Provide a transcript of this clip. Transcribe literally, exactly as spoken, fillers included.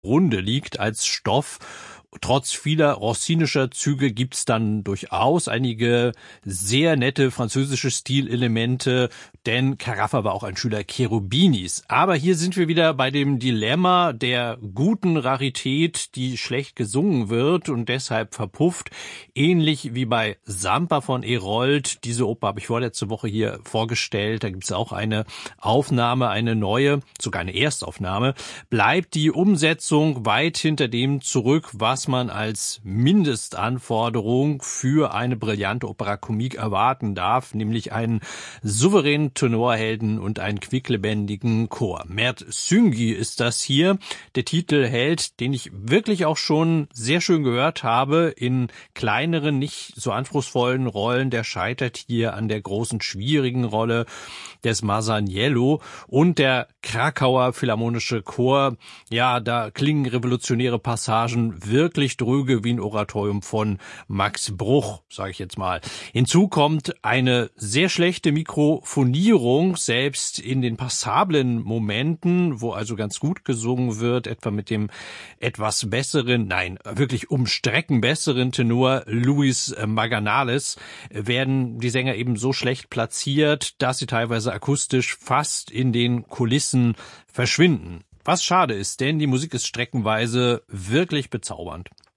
Runde liegt als Stoff. Trotz vieler rossinischer Züge gibt's dann durchaus einige sehr nette französische Stilelemente, denn Carafa war auch ein Schüler Cherubinis. Aber hier sind wir wieder bei dem Dilemma der guten Rarität, die schlecht gesungen wird und deshalb verpufft. Ähnlich wie bei Sampa von Herold. Diese Oper habe ich vorletzte Woche hier vorgestellt. Da gibt's auch eine Aufnahme, eine neue, sogar eine Erstaufnahme. Bleibt die Umsetzung weit hinter dem zurück, was man als Mindestanforderung für eine brillante Opera Comique erwarten darf, nämlich einen souveränen Tenorhelden und einen quicklebendigen Chor. Mert Syngi ist das hier, der Titelheld, den ich wirklich auch schon sehr schön gehört habe in kleineren, nicht so anspruchsvollen Rollen. Der scheitert hier an der großen, schwierigen Rolle des Masaniello und der Krakauer Philharmonische Chor. Ja, da klingen revolutionäre Passagen wirklich dröge wie ein Oratorium von Max Bruch, sage ich jetzt mal. Hinzu kommt eine sehr schlechte Mikrofonierung, selbst in den passablen Momenten, wo also ganz gut gesungen wird, etwa mit dem etwas besseren, nein, wirklich um Strecken besseren Tenor Luis Maganales, werden die Sänger eben so schlecht platziert, dass sie teilweise akustisch fast in den Kulissen verschwinden. Was schade ist, denn die Musik ist streckenweise wirklich bezaubernd.